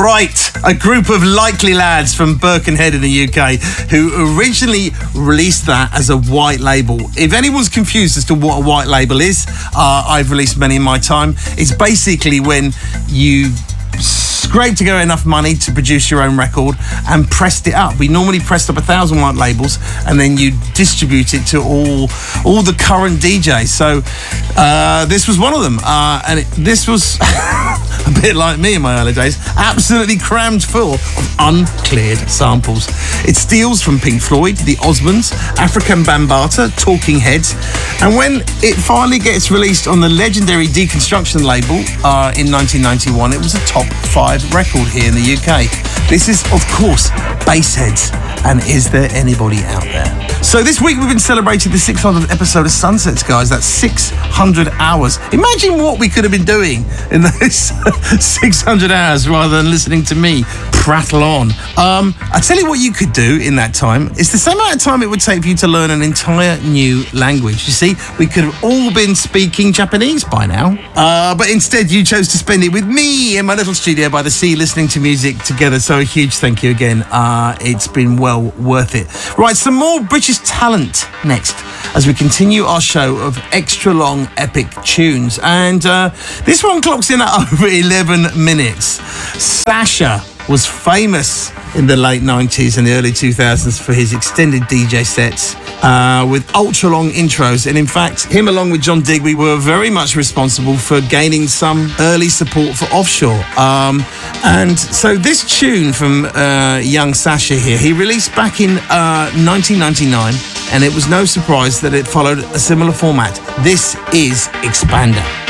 Bright, a group of likely lads from Birkenhead in the UK who originally released that as a white label. If anyone's confused as to what a white label is, I've released many in my time. It's basically when you scraped together enough money to produce your own record and pressed it up. We normally pressed up 1,000 white labels and then you distribute it to all the current DJs. So this was one of them, and this was a bit like me in my early days, absolutely crammed full of uncleared samples. It steals from Pink Floyd, the Osmonds, African Bambaataa, Talking Heads, and when it finally gets released on the legendary Deconstruction label in 1991, it was a top 5 record here in the UK. This is, of course, Bassheads, and Is There Anybody Out There? So this week we've been celebrating the 600th episode of Sunsets, guys. That's 600 hours. Imagine what we could have been doing in those 600 hours rather than listening to me prattle on. I tell you what you could do in that time. It's the same amount of time it would take for you to learn an entire new language. You see, we could have all been speaking Japanese by now. But instead you chose to spend it with me in my little studio by the sea, listening to music together. So a huge thank you again. It's been well worth it. Right, some more British talent next as we continue our show of extra long epic tunes, and this one clocks in at over 11 minutes. Sasha was famous in the late 90s and the early 2000s for his extended DJ sets with ultra long intros, and in fact him along with John Digby were very much responsible for gaining some early support for Offshore, and so this tune from young Sasha here, he released back in 1999, and it was no surprise that it followed a similar format. This is Expander.